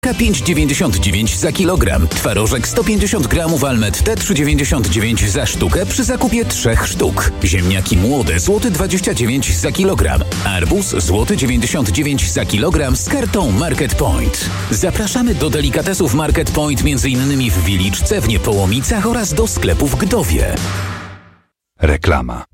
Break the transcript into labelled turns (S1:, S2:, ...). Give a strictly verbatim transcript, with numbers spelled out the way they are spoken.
S1: pięć dziewięćdziesiąt dziewięć za kilogram. Twarożek sto pięćdziesiąt gramów Almet T trzy dziewięćdziesiąt dziewięć za sztukę przy zakupie trzech sztuk. Ziemniaki młode złoty dwadzieścia dziewięć za kilogram. Arbuz złoty dziewięćdziesiąt dziewięć za kilogram z kartą Market Point. Zapraszamy do delikatesów Market Point m.in. w Wiliczce, w Niepołomicach oraz do sklepów w Gdowie.
S2: Reklama.